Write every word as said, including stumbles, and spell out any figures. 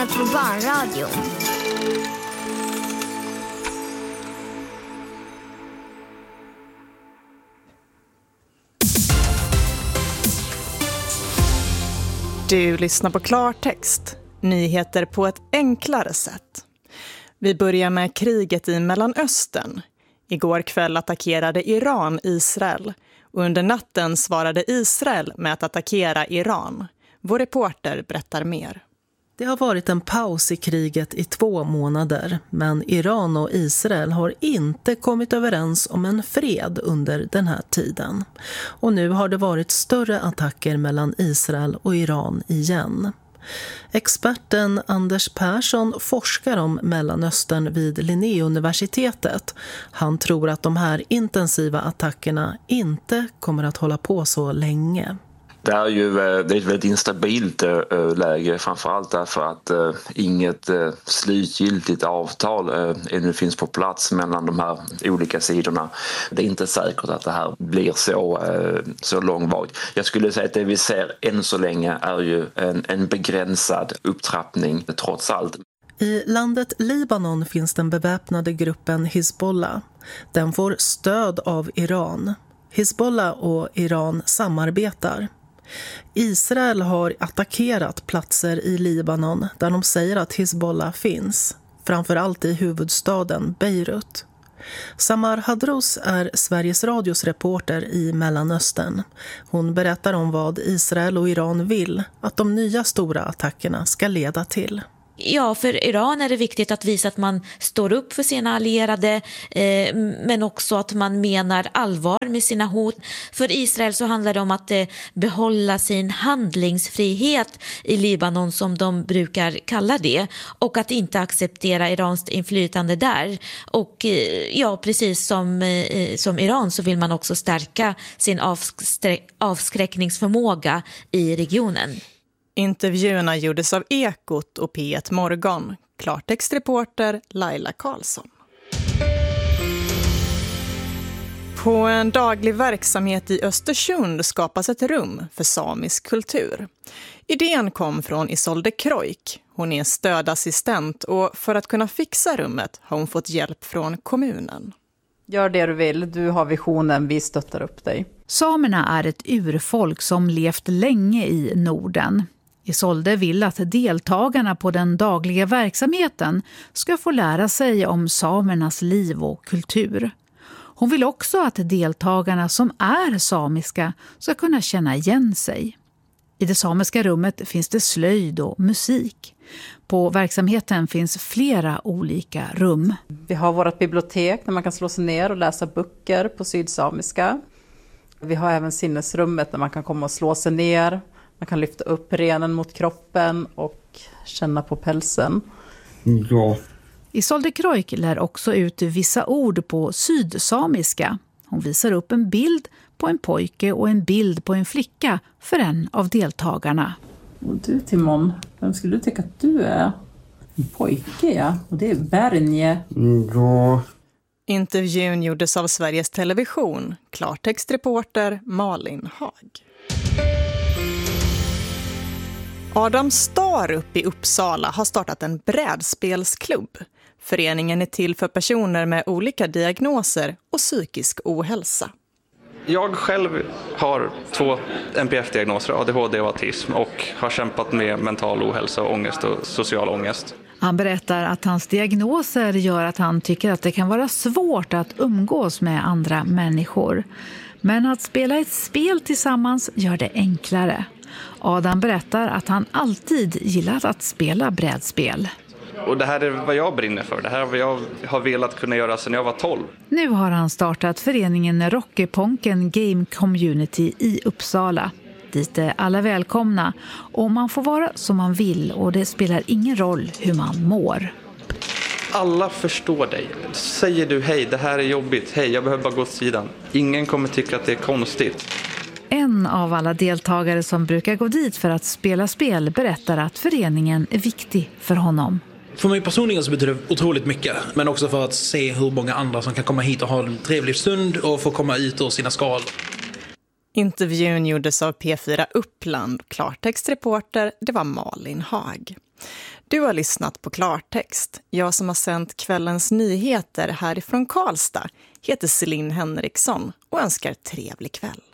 för barnradio. Du lyssnar på Klartext. Nyheter på ett enklare sätt. Vi börjar med kriget i Mellanöstern. Igår kväll attackerade Iran Israel. Och under natten svarade Israel med att attackera Iran. Vår reporter berättar mer. Det har varit en paus i kriget i två månader, men Iran och Israel har inte kommit överens om en fred under den här tiden. Och nu har det varit större attacker mellan Israel och Iran igen. Experten Anders Persson forskar om Mellanöstern vid Linnéuniversitetet. Han tror att de här intensiva attackerna inte kommer att hålla på så länge. Det är ju det är ett väldigt instabilt läge, framförallt därför att inget slutgiltigt avtal ännu finns på plats mellan de här olika sidorna. Det är inte säkert att det här blir så, så långvarigt. Jag skulle säga att det vi ser än så länge är ju en, en begränsad upptrappning trots allt. I landet Libanon finns den beväpnade gruppen Hizbollah. Den får stöd av Iran. Hizbollah och Iran samarbetar. Israel har attackerat platser i Libanon där de säger att Hizbollah finns, framförallt i huvudstaden Beirut. Samar Hadrous är Sveriges Radios reporter i Mellanöstern. Hon berättar om vad Israel och Iran vill att de nya stora attackerna ska leda till. Ja, för Iran är det viktigt att visa att man står upp för sina allierade eh, men också att man menar allvar med sina hot. För Israel så handlar det om att eh, behålla sin handlingsfrihet i Libanon som de brukar kalla det och att inte acceptera Irans inflytande där. Och eh, ja, precis som, eh, som Iran så vill man också stärka sin avskrä- avskräckningsförmåga i regionen. Intervjuerna gjordes av Ekot och P ett Morgon. Klartextreporter Laila Karlsson. På en daglig verksamhet i Östersund skapas ett rum för samisk kultur. Idén kom från Isolde Krojk. Hon är stödassistent och för att kunna fixa rummet har hon fått hjälp från kommunen. Gör det du vill, du har visionen, vi stöttar upp dig. Samerna är ett urfolk som levt länge i Norden. Isolde vill att deltagarna på den dagliga verksamheten ska få lära sig om samernas liv och kultur. Hon vill också att deltagarna som är samiska ska kunna känna igen sig. I det samiska rummet finns det slöjd och musik. På verksamheten finns flera olika rum. Vi har vårt bibliotek där man kan slå sig ner och läsa böcker på sydsamiska. Vi har även sinnesrummet där man kan komma och slå sig ner. Man kan lyfta upp renen mot kroppen och känna på pälsen. Ja. Isolde Krojk lär också ut vissa ord på sydsamiska. Hon visar upp en bild på en pojke och en bild på en flicka för en av deltagarna. Och du Timon, vem skulle du tycka att du är? En pojke, ja. Och det är Bernje. Ja. Intervjun gjordes av Sveriges Television. Klartextreporter Malin Hag. Adam Starup i Uppsala har startat en brädspelsklubb. Föreningen är till för personer med olika diagnoser och psykisk ohälsa. Jag själv har två N P F-diagnoser, A D H D och autism, och har kämpat med mental ohälsa, ångest och social ångest. Han berättar att hans diagnoser gör att han tycker att det kan vara svårt att umgås med andra människor. Men att spela ett spel tillsammans gör det enklare. Adam berättar att han alltid gillat att spela brädspel. Och det här är vad jag brinner för. Det här är vad jag har velat kunna göra sedan jag var tolv. Nu har han startat föreningen Rockeponken Game Community i Uppsala. Dit är alla välkomna och man får vara som man vill och det spelar ingen roll hur man mår. Alla förstår dig. Säger du hej, det här är jobbigt. Hej, jag behöver bara gå åt sidan. Ingen kommer tycka att det är konstigt. En av alla deltagare som brukar gå dit för att spela spel berättar att föreningen är viktig för honom. För mig personligen så betyder det otroligt mycket. Men också för att se hur många andra som kan komma hit och ha en trevlig stund och få komma ut ur sina skal. Intervjun gjordes av P fyra Uppland. Klartextreporter, det var Malin Hag. Du har lyssnat på Klartext. Jag som har sänt kvällens nyheter härifrån Karlstad heter Celine Henriksson och önskar trevlig kväll.